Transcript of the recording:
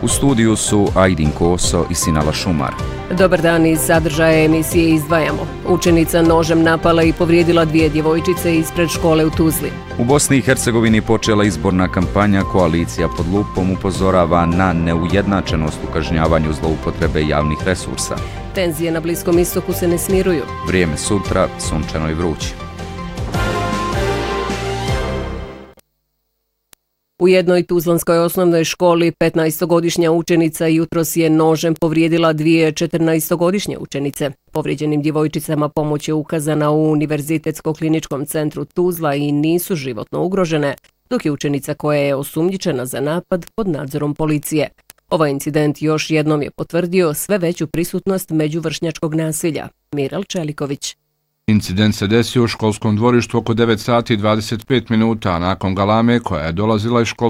U studiju su Ajdin Koso i Sinala Šumar. Dobar dan, iz sadržaja emisije izdvajamo. Učenica nožem napala i povrijedila 2 djevojčice ispred škole u Tuzli. U Bosni i Hercegovini počela izborna kampanja. Koalicija pod lupom upozorava na neujednačenost u kažnjavanju zloupotrebe javnih resursa. Tenzije na Bliskom istoku se ne smiruju. Vrijeme sutra, sunčano i vruće. U jednoj tuzlanskoj osnovnoj školi 15-godišnja učenica jutros je nožem povrijedila 2 14-godišnje učenice. Povrijeđenim djevojčicama pomoć je ukazana u Univerzitetsko-kliničkom centru Tuzla i nisu životno ugrožene, dok je učenica koja je osumnjičena za napad pod nadzorom policije. Ovaj incident još jednom je potvrdio sve veću prisutnost međuvršnjačkog nasilja. Miral Čeliković. Incident se desio u školskom dvorištu oko 9 sati i 25 minuta nakon galame koja je dolazila iz školskog